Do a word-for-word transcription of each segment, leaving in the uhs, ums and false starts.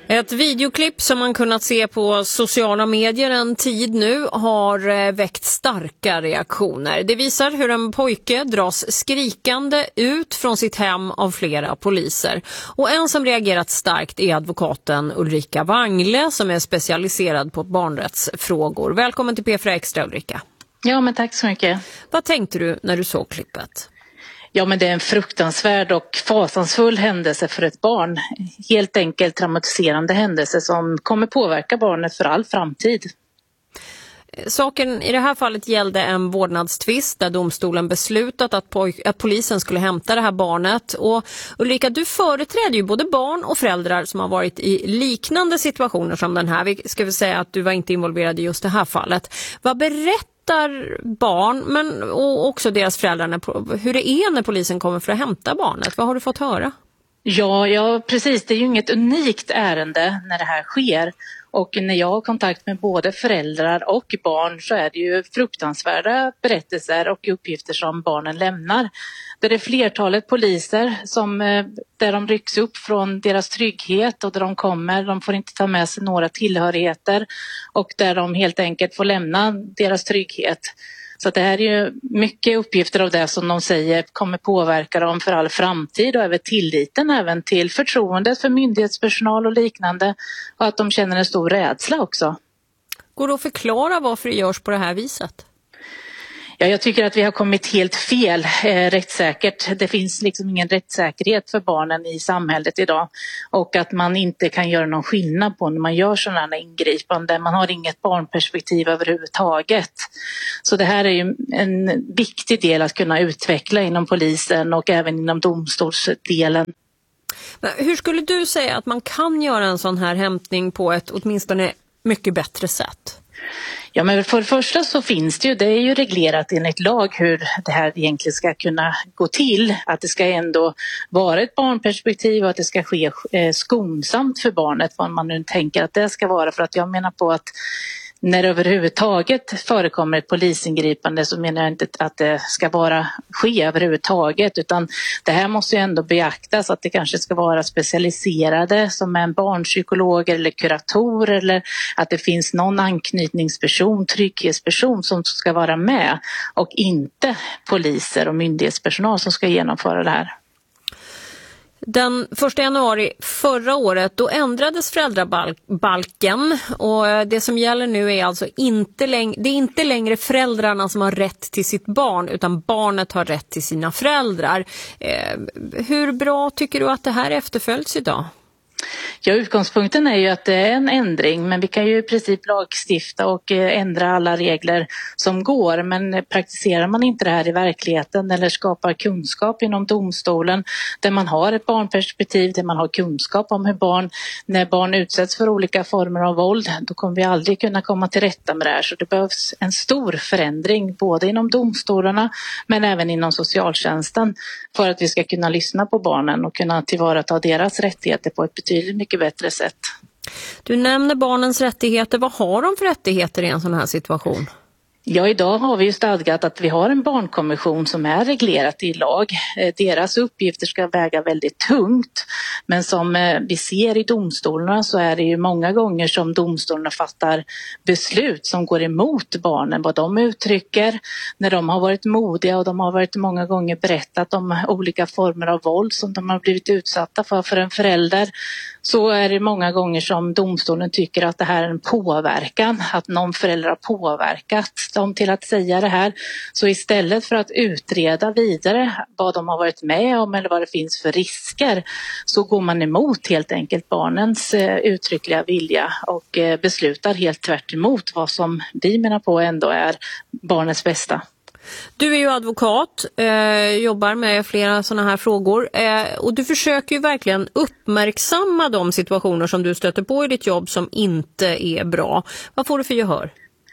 Ett videoklipp som man kunnat se på sociala medier en tid nu har väckt starka reaktioner. Det visar hur en pojke dras skrikande ut från sitt hem av flera poliser. Och en som reagerat starkt är advokaten Ulrika Wangle som är specialiserad på barnrättsfrågor. Välkommen till P fyra Extra, Ulrika. Ja, men tack så mycket. Vad tänkte du när du såg klippet? Ja, men det är en fruktansvärd och fasansfull händelse för ett barn. Helt enkelt traumatiserande händelse som kommer påverka barnet för all framtid. Saken i det här fallet gällde en vårdnadstvist där domstolen beslutat att, poj- att polisen skulle hämta det här barnet. Och Ulrika, du företräder ju både barn och föräldrar som har varit i liknande situationer som den här. Vi ska väl säga att du var inte involverad i just det här fallet. Vad berättar barn men och också deras föräldrar när, hur det är när polisen kommer för att hämta barnet? Vad har du fått höra? Ja, ja, precis. Det är ju inget unikt ärende när det här sker. Och när jag har kontakt med både föräldrar och barn så är det ju fruktansvärda berättelser och uppgifter som barnen lämnar. Där det är flertalet poliser som, där de rycks upp från deras trygghet och där de kommer, de får inte ta med sig några tillhörigheter och där de helt enkelt får lämna deras trygghet. Så det här är ju mycket uppgifter av det som de säger kommer påverka dem för all framtid och även tilliten även till förtroendet för myndighetspersonal och liknande och att de känner en stor rädsla också. Går det att förklara varför det görs på det här viset? Ja, jag tycker att vi har kommit helt fel eh, rättssäkert. Det finns liksom ingen rättssäkerhet för barnen i samhället idag och att man inte kan göra någon skillnad på när man gör sådana här ingripanden. Man har inget barnperspektiv överhuvudtaget. Så det här är ju en viktig del att kunna utveckla inom polisen och även inom domstolsdelen. Men hur skulle du säga att man kan göra en sån här hämtning på ett åtminstone mycket bättre sätt? Ja, men för det första så finns det ju, det är ju reglerat enligt lag hur det här egentligen ska kunna gå till. Att det ska ändå vara ett barnperspektiv och att det ska ske skonsamt för barnet, vad man nu tänker att det ska vara. För att jag menar på att när det överhuvudtaget förekommer ett polisingripande så menar jag inte att det ska vara ske överhuvudtaget utan det här måste ju ändå beaktas att det kanske ska vara specialiserade som en barnpsykolog eller kurator eller att det finns någon anknytningsperson, trygghetsperson som ska vara med och inte poliser och myndighetspersonal som ska genomföra det här. Den första januari förra året då ändrades föräldrabalken och det som gäller nu är alltså inte längre, det är inte längre föräldrarna som har rätt till sitt barn utan barnet har rätt till sina föräldrar. Eh, hur bra tycker du att det här efterföljs idag? Ja, utgångspunkten är ju att det är en ändring men vi kan ju i princip lagstifta och ändra alla regler som går men praktiserar man inte det här i verkligheten eller skapar kunskap inom domstolen där man har ett barnperspektiv, där man har kunskap om hur barn, när barn utsätts för olika former av våld, då kommer vi aldrig kunna komma till rätta med det här så det behövs en stor förändring både inom domstolarna men även inom socialtjänsten för att vi ska kunna lyssna på barnen och kunna tillvarata deras rättigheter på ett betydligt mycket bättre sätt. Du nämner barnens rättigheter. Vad har de för rättigheter i en sån här situation? Ja, idag har vi ju stadgat att vi har en barnkonvention som är reglerat i lag. Deras uppgifter ska väga väldigt tungt. Men som vi ser i domstolarna så är det ju många gånger som domstolarna fattar beslut som går emot barnen. Vad de uttrycker när de har varit modiga och de har varit många gånger berättat om olika former av våld som de har blivit utsatta för för en förälder. Så är det många gånger som domstolen tycker att det här är en påverkan, att någon förälder har påverkat dem till att säga det här. Så istället för att utreda vidare vad de har varit med om eller vad det finns för risker så går man emot helt enkelt barnens uttryckliga vilja och beslutar helt tvärt emot vad som vi menar på ändå är barnets bästa. Du är ju advokat, eh, jobbar med flera sådana här frågor eh, och du försöker ju verkligen uppmärksamma de situationer som du stöter på i ditt jobb som inte är bra. Vad får du för gehör?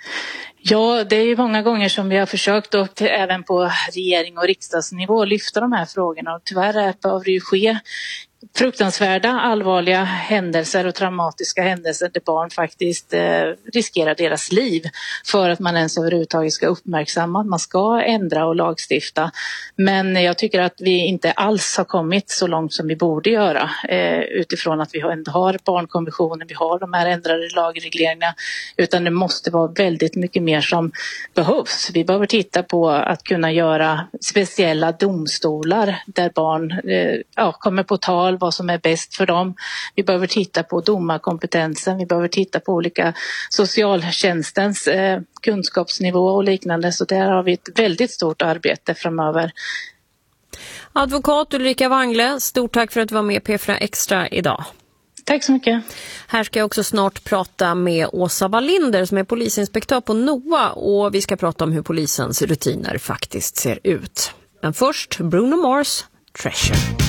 Ja, det är ju många gånger som vi har försökt och även på regering- och riksdagsnivå lyfta de här frågorna och tyvärr behöver det ju ske fruktansvärda, allvarliga händelser och traumatiska händelser där barn faktiskt eh, riskerar deras liv för att man ens överhuvudtaget ska uppmärksamma att man ska ändra och lagstifta. Men jag tycker att vi inte alls har kommit så långt som vi borde göra eh, utifrån att vi ändå har barnkonventionen, vi har de här ändrade lagregleringarna, utan det måste vara väldigt mycket mer som behövs. Vi behöver titta på att kunna göra speciella domstolar där barn eh, ja, kommer på tal vad som är bäst för dem. Vi behöver titta på domarkompetensen, vi behöver titta på olika socialtjänstens eh, kunskapsnivå och liknande, så där har vi ett väldigt stort arbete framöver. Advokat Ulrika Wangle, stort tack för att du var med i P fyra Extra idag. Tack så mycket. Här ska jag också snart prata med Åsa Wallinder som är polisinspektör på N O A, och vi ska prata om hur polisens rutiner faktiskt ser ut. Men först Bruno Mars, Treasure.